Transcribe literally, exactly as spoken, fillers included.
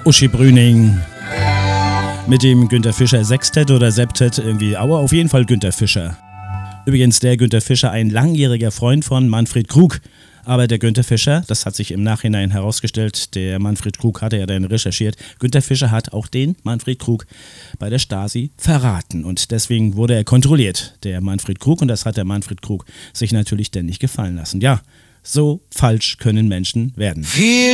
Uschi Brüning mit dem Günter Fischer Sextett oder Septett irgendwie, aber auf jeden Fall Günter Fischer. Übrigens der Günter Fischer, ein langjähriger Freund von Manfred Krug. Aber der Günter Fischer, das hat sich im Nachhinein herausgestellt, der Manfred Krug hatte ja dann recherchiert, Günter Fischer hat auch den Manfred Krug bei der Stasi verraten und deswegen wurde er kontrolliert, der Manfred Krug, und das hat der Manfred Krug sich natürlich dann nicht gefallen lassen. Ja, so falsch können Menschen werden. Viel